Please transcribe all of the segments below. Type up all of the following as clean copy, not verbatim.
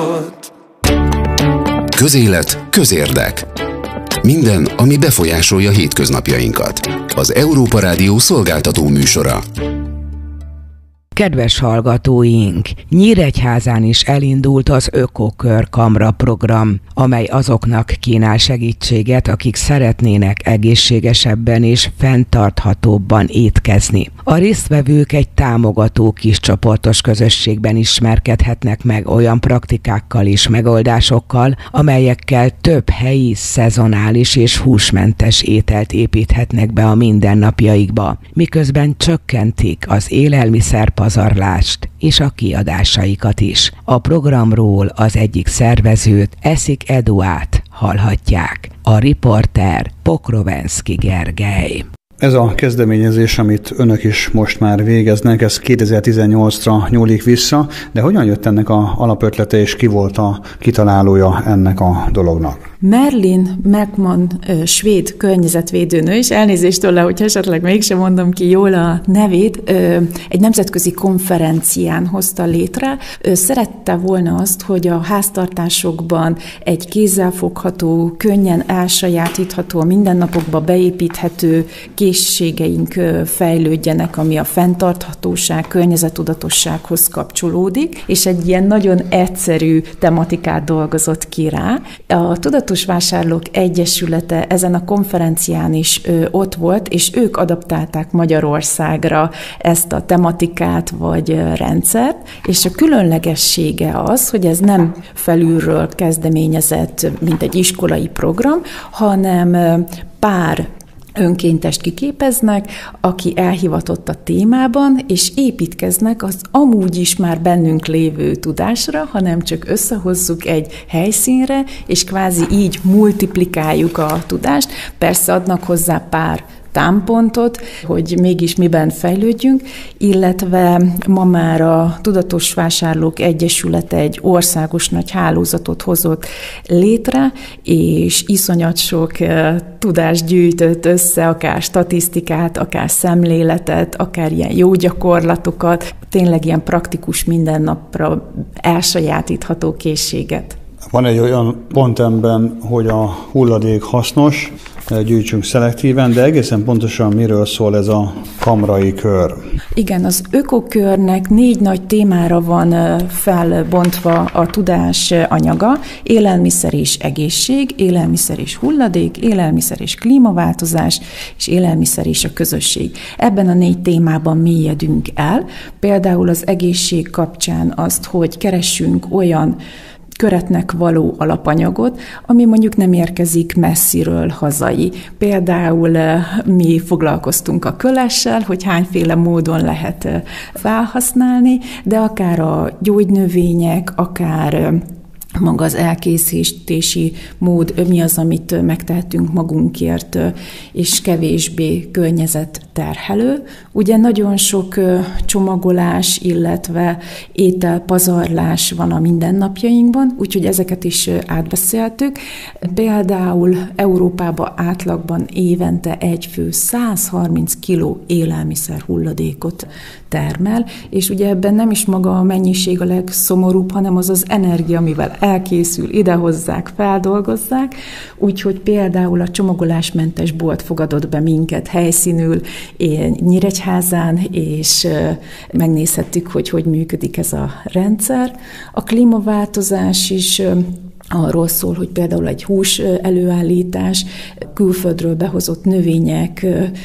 Közélet, közérdek. Minden, ami befolyásolja hétköznapjainkat. Az Európa Rádió szolgáltató műsora. Kedves hallgatóink! Nyíregyházán is elindult az Ökokör Kamra program, amely azoknak kínál segítséget, akik szeretnének egészségesebben és fenntarthatóbban étkezni. A résztvevők egy támogató kiscsoportos közösségben ismerkedhetnek meg olyan praktikákkal és megoldásokkal, amelyekkel több helyi, szezonális és húsmentes ételt építhetnek be a mindennapjaikba, miközben csökkentik az élelmiszerpazarlást és a kiadásaikat is. A programról az egyik szervezőt, Eszik Eduát hallhatják. A riporter Pokrovenszky Gergely. Ez a kezdeményezés, amit önök is most már végeznek, ez 2018-ra nyúlik vissza, de hogyan jött ennek a alapötlete, és ki volt a kitalálója ennek a dolognak? Merlin McMahon, svéd környezetvédőnő, és elnézést tőle, hogy esetleg mégsem mondom ki jól a nevét, egy nemzetközi konferencián hozta létre. Szerette volna azt, hogy a háztartásokban egy kézzelfogható, könnyen elsajátítható, a mindennapokba beépíthető készségeink fejlődjenek, ami a fenntarthatóság, környezettudatossághoz kapcsolódik, és egy ilyen nagyon egyszerű tematikát dolgozott ki rá. A Tudatos Vásárlók Egyesülete ezen a konferencián is ott volt, és ők adaptálták Magyarországra ezt a tematikát vagy rendszert, és a különlegessége az, hogy ez nem felülről kezdeményezett, mint egy iskolai program, hanem pár önkéntest kiképeznek, aki elhivatott a témában, és építkeznek az amúgy is már bennünk lévő tudásra, hanem csak összehozzuk egy helyszínre, és kvázi így multiplikáljuk a tudást. Persze adnak hozzá pár támpontot, hogy mégis miben fejlődjünk, illetve ma már a Tudatos Vásárlók Egyesülete egy országos nagy hálózatot hozott létre, és iszonyat sok tudást gyűjtött össze, akár statisztikát, akár szemléletet, akár ilyen jó gyakorlatokat, tényleg ilyen praktikus mindennapra elsajátítható készséget. Van egy olyan pont ebben, hogy a hulladék hasznos, gyűjtsünk szelektíven, de egészen pontosan miről szól ez a kamrai kör? Igen, az ökokörnek 4 nagy témára van felbontva a tudás anyaga: élelmiszer és egészség, élelmiszer és hulladék, élelmiszer és klímaváltozás, és élelmiszer és a közösség. Ebben a 4 témában mélyedünk el. Például az egészség kapcsán azt, hogy keressünk olyan köretnek való alapanyagot, ami mondjuk nem érkezik messziről hazai. Például mi foglalkoztunk a kölessel, hogy hányféle módon lehet felhasználni, de akár a gyógynövények, akár maga az elkészítési mód, mi az, amit megtehetünk magunkért, és kevésbé környezetterhelő. Ugye nagyon sok csomagolás, illetve ételpazarlás van a mindennapjainkban, úgyhogy ezeket is átbeszéltük. Például Európában átlagban évente egy fő 130 kg élelmiszer hulladékot termel, és ugye ebben nem is maga a mennyiség a legszomorúbb, hanem az az energia, amivel elkészül, idehozzák, feldolgozzák, úgyhogy például a csomagolásmentes bolt fogadott be minket helyszínül Nyíregyházán, és megnézhettük, hogy működik ez a rendszer. A klímaváltozás is arról szól, hogy például egy hús előállítás, külföldről behozott növények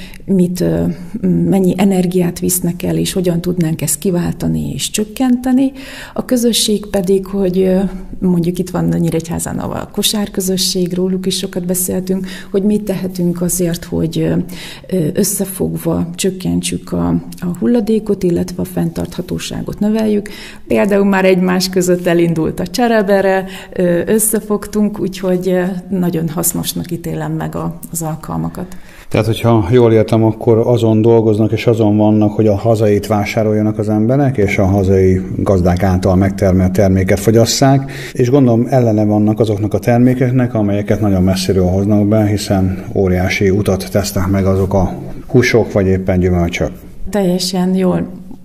mennyi energiát visznek el, és hogyan tudnánk ezt kiváltani és csökkenteni. A közösség pedig, hogy mondjuk itt van Nyíregyházán a kosárközösség, róluk is sokat beszéltünk, hogy mit tehetünk azért, hogy összefogva csökkentsük a hulladékot, illetve a fenntarthatóságot növeljük. Például már egymás között elindult a cserebere, összefogtunk, úgyhogy nagyon hasznosnak ítélem meg az alkalmakat. Tehát, hogyha jól értem, akkor azon dolgoznak és azon vannak, hogy a hazait vásároljanak az emberek, és a hazai gazdák által megtermelt terméket fogyasszák, és gondolom ellene vannak azoknak a termékeknek, amelyeket nagyon messziről hoznak be, hiszen óriási utat tesznek meg azok a húsok, vagy éppen gyümölcsök. Teljesen jól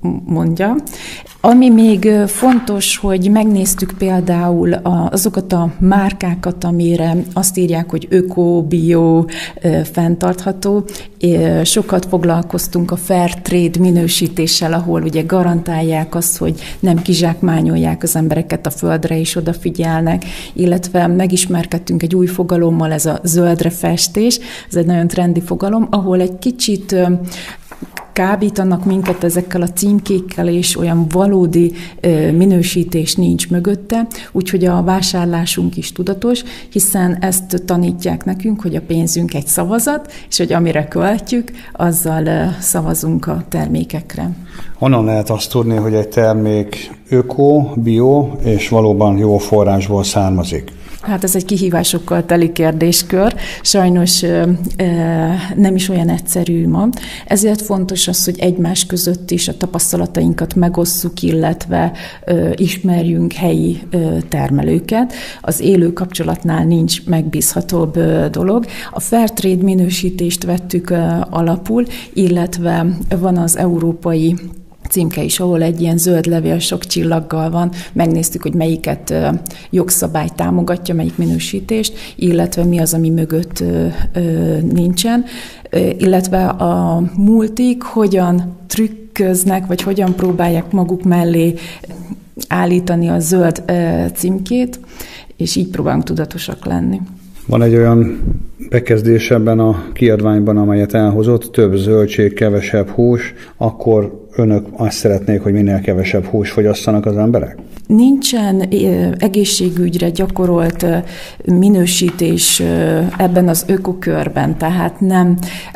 mondja. Ami még fontos, hogy megnéztük például azokat a márkákat, amire azt írják, hogy öko, bio, fenntartható. Sokat foglalkoztunk a fair trade minősítéssel, ahol ugye garantálják azt, hogy nem kizsákmányolják az embereket a földre, és odafigyelnek, illetve megismerkedtünk egy új fogalommal, ez a zöldre festés, ez egy nagyon trendi fogalom, ahol egy kicsit kábítanak minket ezekkel a címkékkel, és olyan valódi minősítés nincs mögötte, úgyhogy a vásárlásunk is tudatos, hiszen ezt tanítják nekünk, hogy a pénzünk egy szavazat, és hogy amire költjük, azzal szavazunk a termékekre. Honnan lehet azt tudni, hogy egy termék öko, bio és valóban jó forrásból származik? Hát ez egy kihívásokkal teli kérdéskör, sajnos nem is olyan egyszerű ma. Ezért fontos az, hogy egymás között is a tapasztalatainkat megosszuk, illetve ismerjünk helyi termelőket. Az élő kapcsolatnál nincs megbízhatóbb dolog. A Fairtrade minősítést vettük alapul, illetve van az európai címke is, ahol egy ilyen zöld levél sok csillaggal van. Megnéztük, hogy melyiket jogszabály támogatja, melyik minősítést, illetve mi az, ami mögött nincsen, illetve a multik hogyan trükköznek, vagy hogyan próbálják maguk mellé állítani a zöld címkét, és így próbálunk tudatosak lenni. Van egy olyan bekezdés ebben a kiadványban, amelyet elhozott, több zöldség, kevesebb hús, akkor önök azt szeretnék, hogy minél kevesebb hús fogyasszanak az emberek? Nincsen egészségügyre gyakorolt minősítés ebben az ökokörben, tehát nem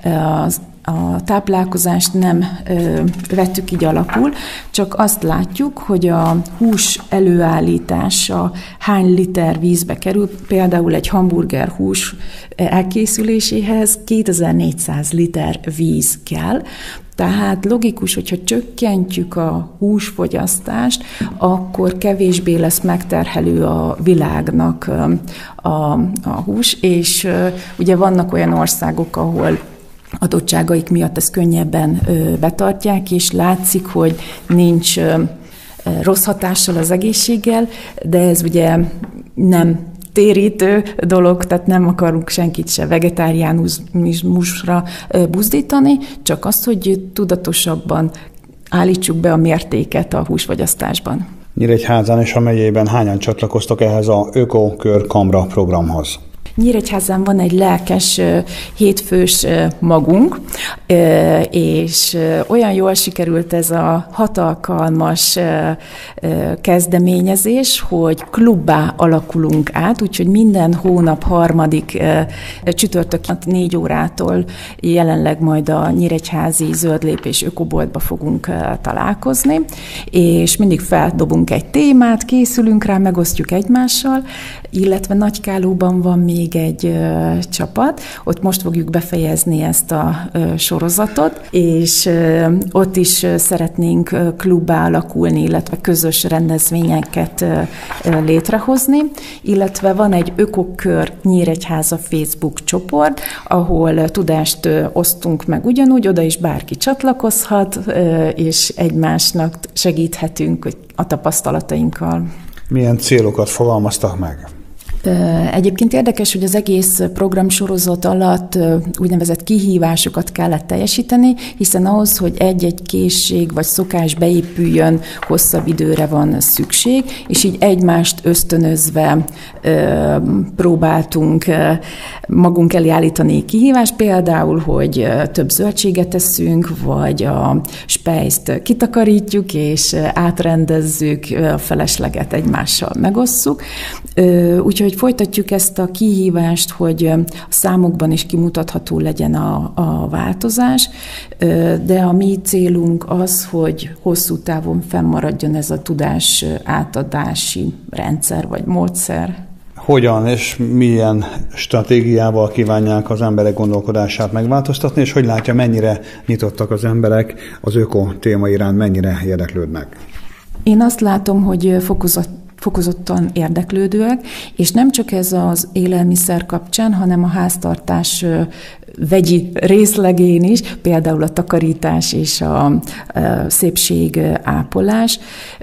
a táplálkozást nem vettük így alapul, csak azt látjuk, hogy a hús előállítása hány liter vízbe kerül, például egy hamburger hús elkészüléséhez 2400 liter víz kell. Tehát logikus, hogyha csökkentjük a húsfogyasztást, akkor kevésbé lesz megterhelő a világnak a hús, és ugye vannak olyan országok, ahol adottságaik miatt ezt könnyebben betartják, és látszik, hogy nincs rossz hatással az egészséggel, de ez ugye nem térítő dolog, tehát nem akarunk senkit se vegetáriánusra buzdítani, csak azt, hogy tudatosabban állítsuk be a mértéket a húsfogyasztásban. Nyíregyházán és a megyében hányan csatlakoztak ehhez a Öko-kör Kamra programhoz? Nyíregyházán van egy lelkes hétfős magunk, és olyan jól sikerült ez a 6 alkalmas kezdeményezés, hogy klubbá alakulunk át, úgyhogy minden hónap 3. csütörtök 4 órától jelenleg majd a nyíregyházi Zöldlépés ökoboltba fogunk találkozni, és mindig feldobunk egy témát, készülünk rá, megosztjuk egymással, illetve Nagykálóban van még egy csapat, ott most fogjuk befejezni ezt a sorozatot, és ott is szeretnénk klubbá alakulni, illetve közös rendezvényeket létrehozni, illetve van egy Ökokör Nyíregyháza Facebook csoport, ahol tudást osztunk meg ugyanúgy, oda is bárki csatlakozhat, és egymásnak segíthetünk a tapasztalatainkkal. Milyen célokat fogalmaztak meg? Egyébként érdekes, hogy az egész programsorozat alatt úgynevezett kihívásokat kellett teljesíteni, hiszen ahhoz, hogy egy-egy készség vagy szokás beépüljön, hosszabb időre van szükség, és így egymást ösztönözve próbáltunk magunk elé állítani kihívást, például, hogy több zöldséget eszünk, vagy a spejzt kitakarítjuk, és átrendezzük, a felesleget egymással megosszuk. Úgyhogy folytatjuk ezt a kihívást, hogy a számokban is kimutatható legyen a változás, de a mi célunk az, hogy hosszú távon fennmaradjon ez a tudás átadási rendszer vagy módszer. Hogyan és milyen stratégiával kívánják az emberek gondolkodását megváltoztatni, és hogy látja, mennyire nyitottak az emberek az öko téma iránt, mennyire érdeklődnek? Én azt látom, hogy fokozatos fokozottan érdeklődőek, és nem csak ez az élelmiszer kapcsán, hanem a háztartás vegyi részlegén is, például a takarítás és a szépségápolás.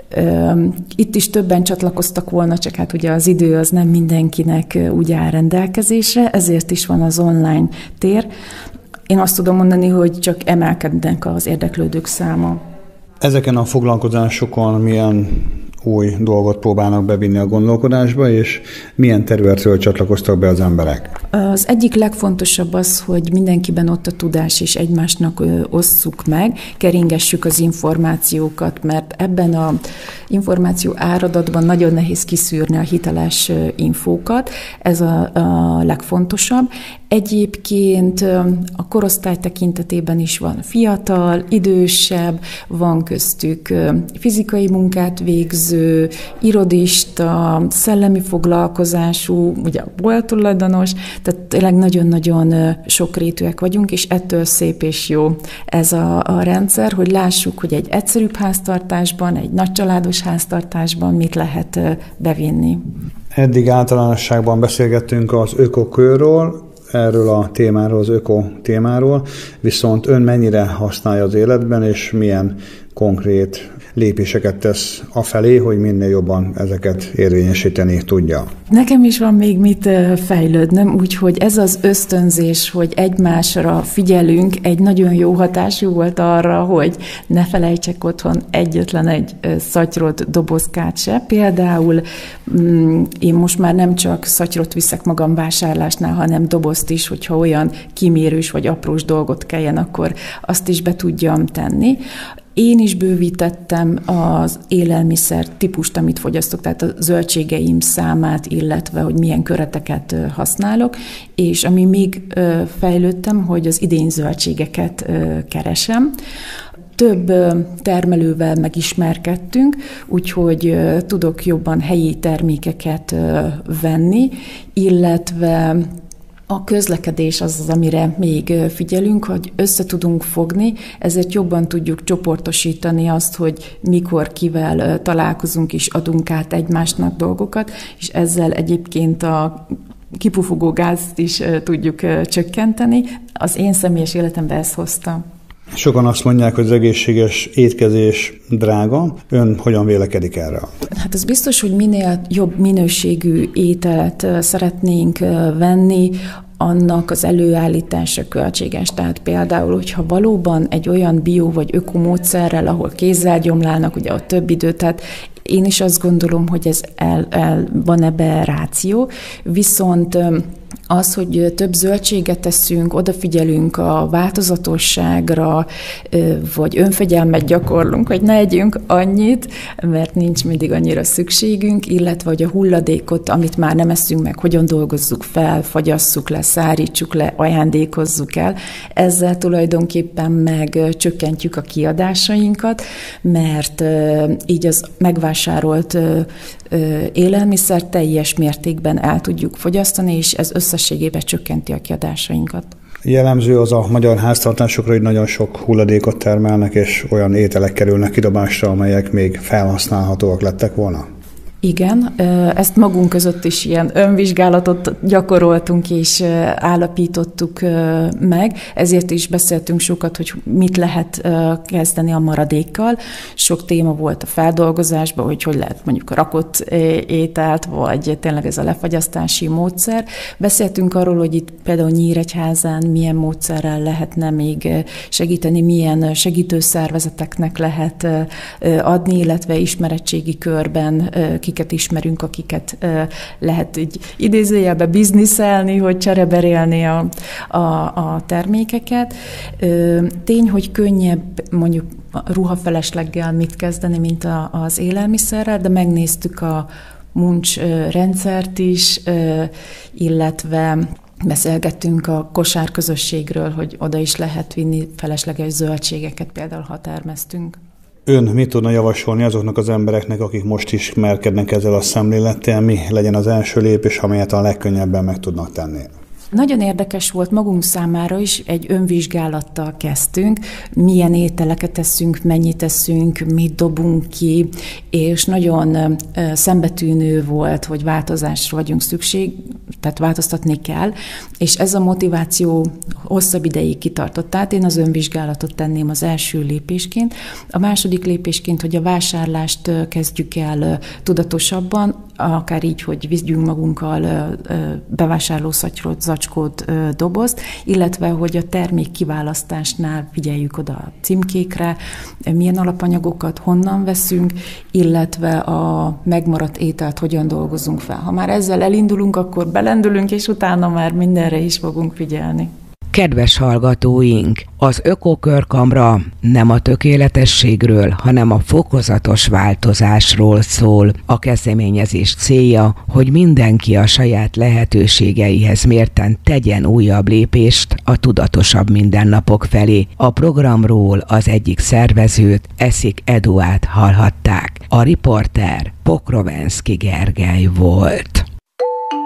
Itt is többen csatlakoztak volna, csak hát ugye az idő az nem mindenkinek úgy áll rendelkezésre, ezért is van az online tér. Én azt tudom mondani, hogy csak emelkednek az érdeklődők száma. Ezeken a foglalkozásokon milyen új dolgot próbálnak bevinni a gondolkodásba, és milyen területről csatlakoztak be az emberek? Az egyik legfontosabb az, hogy mindenkiben ott a tudás, és egymásnak osszuk meg, keringessük az információkat, mert ebben az információ áradatban nagyon nehéz kiszűrni a hiteles infókat, ez a legfontosabb. Egyébként a korosztály tekintetében is van fiatal, idősebb, van köztük fizikai munkát végző, irodista, szellemi foglalkozású, ugye a bolttulajdonos, tehát tényleg nagyon-nagyon sokrétűek vagyunk, és ettől szép és jó ez a rendszer, hogy lássuk, hogy egy egyszerűbb háztartásban, egy nagycsaládos háztartásban mit lehet bevinni. Eddig általánosságban beszélgettünk az ökokörről, erről a témáról, az öko témáról, viszont ön mennyire használja az életben, és milyen konkrét lépéseket tesz afelé, hogy minél jobban ezeket érvényesíteni tudja? Nekem is van még mit fejlődnöm, úgyhogy ez az ösztönzés, hogy egymásra figyelünk, egy nagyon jó hatású volt arra, hogy ne felejtsek otthon egyetlen egy szatyrot, dobozkát se. Például én most már nem csak szatyrot viszek magam vásárlásnál, hanem dobozt is, hogyha olyan kimérős vagy aprós dolgot kelljen, akkor azt is be tudjam tenni. Én is bővítettem az élelmiszer típust, amit fogyasztok, tehát a zöldségeim számát, illetve hogy milyen köreteket használok, és ami még fejlődtem, hogy az idény zöldségeket keresem. Több termelővel megismerkedtünk, úgyhogy tudok jobban helyi termékeket venni, illetve a közlekedés az, amire még figyelünk, hogy össze tudunk fogni, ezért jobban tudjuk csoportosítani azt, hogy mikor kivel találkozunk és adunk át egymásnak dolgokat, és ezzel egyébként a kipufogó gázt is tudjuk csökkenteni. Az én személyes életemben ezt hozta. Sokan azt mondják, hogy az egészséges étkezés drága. Ön hogyan vélekedik erre? Hát az biztos, hogy minél jobb minőségű ételt szeretnénk venni, annak az előállítása költséges. Tehát például, hogyha valóban egy olyan bio vagy ökomódszerrel, ahol kézzel gyomlálnak, ugye a több idő, tehát én is azt gondolom, hogy ez van ebbe ráció, viszont az, hogy több zöldséget teszünk, odafigyelünk a változatosságra, vagy önfegyelmet gyakorlunk, hogy ne együnk annyit, mert nincs mindig annyira szükségünk, illetve hogy a hulladékot, amit már nem eszünk meg, hogyan dolgozzuk fel, fagyasszuk le, szárítsuk le, ajándékozzuk el. Ezzel tulajdonképpen meg csökkentjük a kiadásainkat, mert így az megvásárolt élelmiszer teljes mértékben el tudjuk fogyasztani, és ez összességében csökkenti a kiadásainkat. Jellemző az a magyar háztartásokra, hogy nagyon sok hulladékot termelnek, és olyan ételek kerülnek kidobásra, amelyek még felhasználhatóak lettek volna? Igen, ezt magunk között is ilyen önvizsgálatot gyakoroltunk és állapítottuk meg, ezért is beszéltünk sokat, hogy mit lehet kezdeni a maradékkal. Sok téma volt a feldolgozásban, hogy lehet mondjuk a rakott ételt, vagy tényleg ez a lefagyasztási módszer. Beszéltünk arról, hogy itt például Nyíregyházán milyen módszerrel lehetne még segíteni, milyen segítőszervezeteknek lehet adni, illetve ismeretségi körben akiket ismerünk, akiket lehet így idézőjelbe bizniszelni, hogy csereberélni a termékeket. Tény, hogy könnyebb mondjuk a ruhafelesleggel mit kezdeni, mint az élelmiszerrel, de megnéztük a muncs rendszert is, illetve beszélgettünk a kosárközösségről, hogy oda is lehet vinni felesleges zöldségeket, például ha termesztünk. Ön mit tudna javasolni azoknak az embereknek, akik most ismerkednek ezzel a szemlélettel, mi legyen az első lépés, amelyet a legkönnyebben meg tudnak tenni? Nagyon érdekes volt magunk számára is, egy önvizsgálattal kezdtünk, milyen ételeket eszünk, mennyit eszünk, mit dobunk ki, és nagyon szembetűnő volt, hogy változásra vagyunk szükség, tehát változtatni kell, és ez a motiváció hosszabb ideig kitartott. Tehát én az önvizsgálatot tenném az első lépésként. A második lépésként, hogy a vásárlást kezdjük el tudatosabban, akár így, hogy vigyünk magunkkal bevásárlószatyrot, zacskót, dobozt, illetve, hogy a termék kiválasztásnál figyeljük oda a címkékre, milyen alapanyagokat honnan veszünk, illetve a megmaradt ételt hogyan dolgozunk fel. Ha már ezzel elindulunk, akkor belendülünk, és utána már mindenre is fogunk figyelni. Kedves hallgatóink, az Ökokörkamra nem a tökéletességről, hanem a fokozatos változásról szól. A kezdeményezés célja, hogy mindenki a saját lehetőségeihez mérten tegyen újabb lépést a tudatosabb mindennapok felé. A programról az egyik szervezőt, Eszik Eduát hallhatták. A riporter Pokrovenszky Gergely volt.